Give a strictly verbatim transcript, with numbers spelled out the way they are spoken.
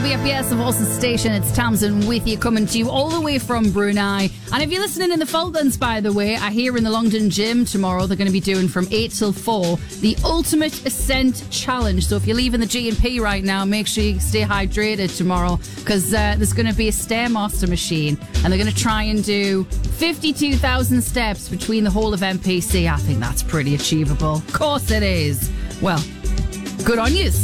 on B F B S, the Voices Station. It's Tamsin with you, coming to you all the way from Brunei. And if you're listening in the Falklands, by the way, I hear in the Longdon Gym tomorrow they're going to be doing from eight till four the Ultimate Ascent Challenge. So if you're leaving the G and P right now, make sure you stay hydrated tomorrow, because uh, there's going to be a Stairmaster machine and they're going to try and do fifty-two thousand steps between the whole of M P C. I think that's pretty achievable. Of course it is. Well, good on you.